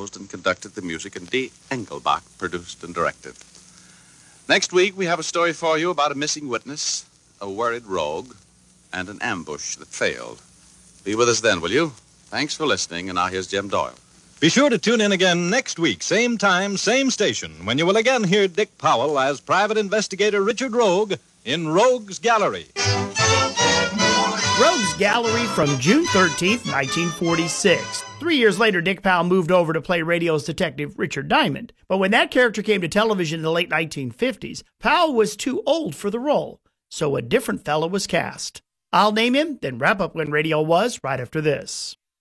composed and conducted the music, and Dee Engelbach produced and directed. Next week, we have a story for you about a missing witness, a worried rogue, and an ambush that failed. Be with us then, will you? Thanks for listening, and now here's Jim Doyle. Be sure to tune in again next week, same time, same station, when you will again hear Dick Powell as Private Investigator Richard Rogue in Rogue's Gallery. Rogue's Gallery from June 13th, 1946. 3 years later, Dick Powell moved over to play radio's detective Richard Diamond. But when that character came to television in the late 1950s, Powell was too old for the role, so a different fellow was cast. I'll name him, then wrap up When Radio Was right after this.